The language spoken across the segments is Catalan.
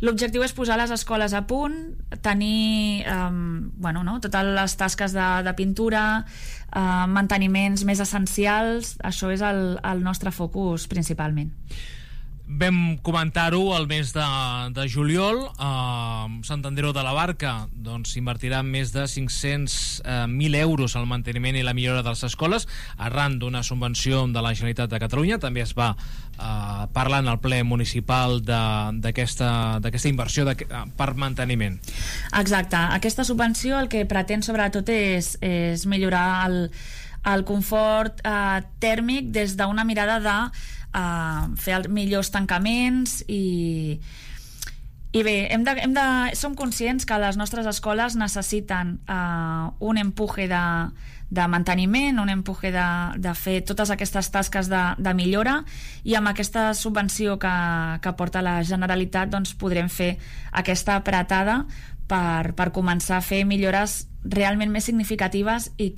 L'objectiu és posar les escoles a punt, tenir totes les tasques de pintura, manteniments més essencials. Això és el nostre focus principalment. Vam comentar-ho el mes de juliol. Sant Andreu de la Barca invertirà més de 500.000 euros al manteniment i la millora de les escoles arran d'una subvenció de la Generalitat de Catalunya. També es va parlar en el ple municipal d'aquesta inversió per manteniment. Exacte. Aquesta subvenció el que pretén sobretot és millorar el confort tèrmic des d'una mirada de fer els millors tancaments i bé, som conscients que les nostres escoles necessiten un empuje de manteniment, un empuje de fer totes aquestes tasques de millora, i amb aquesta subvenció que porta la Generalitat podrem fer aquesta apretada per començar a fer millores realment més significatives i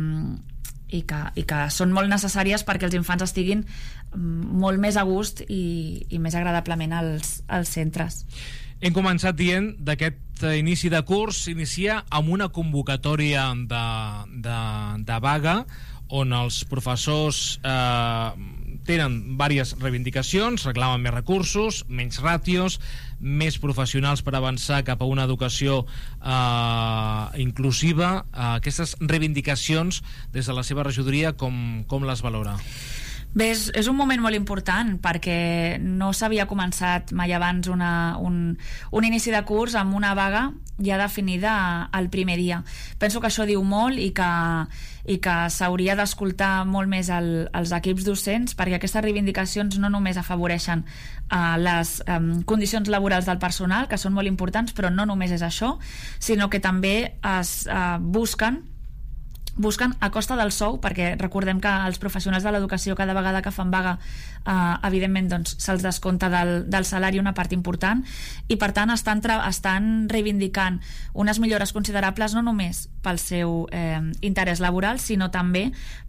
que són molt necessàries perquè els infants estiguin molt més a gust i més agradablement als centres. Hem començat dient d'aquest inici de curs s'inicia amb una convocatòria de vaga on els professors tenen diverses reivindicacions, reclamen més recursos, menys ràtios, més professionals per avançar cap a una educació inclusiva. Aquestes reivindicacions des de la seva regidoria com les valora? Bé, és un moment molt important perquè no s'havia començat mai abans un inici de curs amb una vaga ja definida el primer dia. Penso que això diu molt i que s'hauria d'escoltar molt més els equips docents, perquè aquestes reivindicacions no només afavoreixen les condicions laborals del personal, que són molt importants, però no només és això, sinó que també es busquen a costa del sou, perquè recordem que els professionals de l'educació cada vegada que fan vaga evidentment se'ls descompta del salari una part important, i per tant estan reivindicant unes millores considerables no només pel seu interès laboral, sinó també